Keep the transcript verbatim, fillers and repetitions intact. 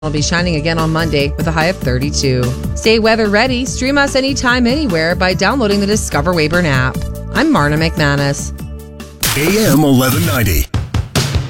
will be shining again on Monday with a high of thirty-two. Stay weather ready. Stream us anytime, anywhere by downloading the Discover Weyburn app. I'm Marna McManus. A M eleven ninety.